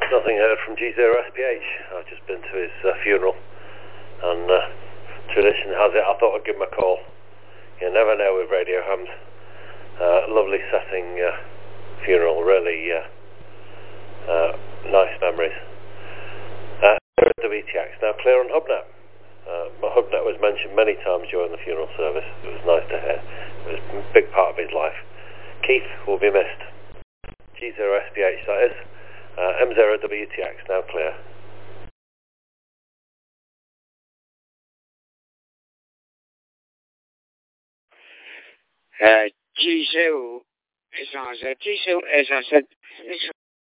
Nothing heard from G0SPH. I've just been to his funeral, and tradition has it I thought I'd give him a call. You never know with radio hams. Lovely setting funeral, really nice memories. WTX now clear on HubNet. My HubNet was mentioned many times during the funeral service. It was nice to hear. It was a big part of his life. Keith will be missed. G0SPH, that is. M0WTX now clear. G0, as I said,